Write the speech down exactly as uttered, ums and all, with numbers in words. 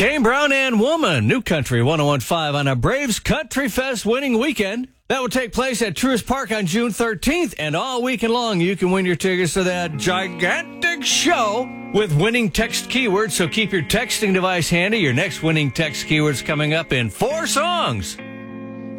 Kane Brown and Woman, New Country one oh one point five on a Braves Country Fest winning weekend. That will take place at Truist Park on June thirteenth, and all weekend long you can win your tickets to that gigantic show with winning text keywords, so keep your texting device handy. Your next winning text keyword's coming up in four songs.